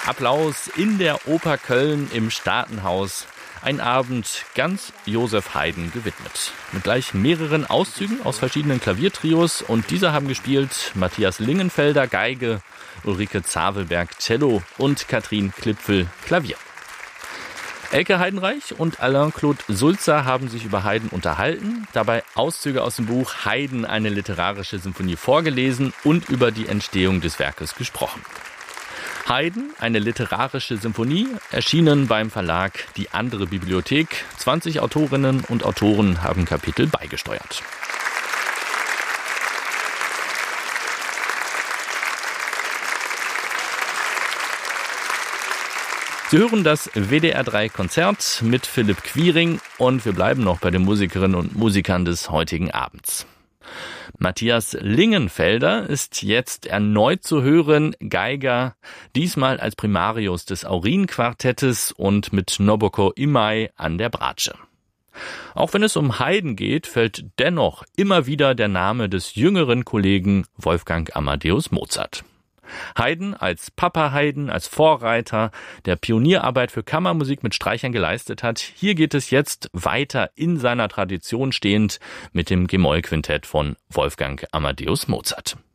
Applaus in der Oper Köln im Staatenhaus. Ein Abend ganz Josef Haydn gewidmet. Mit gleich mehreren Auszügen aus verschiedenen Klaviertrios. Und diese haben gespielt Matthias Lingenfelder, Geige, Ulrike Zavelberg, Cello und Katrin Klipfel, Klavier. Elke Heidenreich und Alain-Claude Sulzer haben sich über Haydn unterhalten, dabei Auszüge aus dem Buch Haydn, eine literarische Symphonie vorgelesen und über die Entstehung des Werkes gesprochen. Haydn, eine literarische Symphonie, erschienen beim Verlag Die andere Bibliothek. 20 Autorinnen und Autoren haben Kapitel beigesteuert. Sie hören das WDR 3 Konzert mit Philipp Quiring und wir bleiben noch bei den Musikerinnen und Musikern des heutigen Abends. Matthias Lingenfelder ist jetzt erneut zu hören, Geiger, diesmal als Primarius des Aurin-Quartettes und mit Nobuko Imai an der Bratsche. Auch wenn es um Haydn geht, fällt dennoch immer wieder der Name des jüngeren Kollegen Wolfgang Amadeus Mozart. Haydn als Papa Haydn, als Vorreiter, der Pionierarbeit für Kammermusik mit Streichern geleistet hat. Hier geht es jetzt weiter in seiner Tradition stehend mit dem G-Moll-Quintett von Wolfgang Amadeus Mozart.